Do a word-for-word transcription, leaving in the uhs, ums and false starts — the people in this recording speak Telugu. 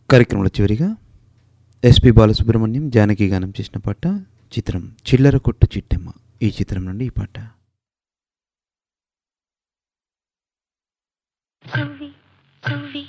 కార్యక్రమంలో చివరిగా ఎస్పి బాలసుబ్రహ్మణ్యం జానకి గానం చేసిన పాట, చిత్రం చిల్లర కొట్టు చిట్టెమ్మ. ఈ చిత్రం నుండి ఈ పాట. కవి కవి